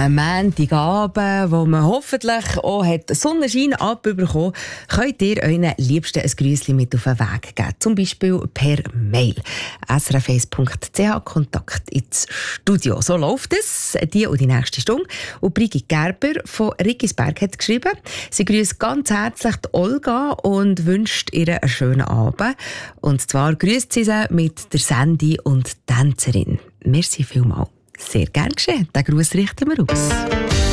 Montagabend, wo man hoffentlich auch Sonnenschein abbekommen, könnt ihr euren Liebsten ein Grüßchen mit auf den Weg geben. Zum Beispiel per Mail. srf1.ch, Kontakt ins Studio. So läuft es, die und die nächste Stunde. Und Brigitte Gerber von Riggisberg hat geschrieben, sie grüßt ganz herzlich die Olga und wünscht ihr einen schönen Abend. Und zwar grüßt sie mit der Sandy und Tänzerin. Merci vielmals. Sehr gern geschehen. Den Gruß richten wir aus.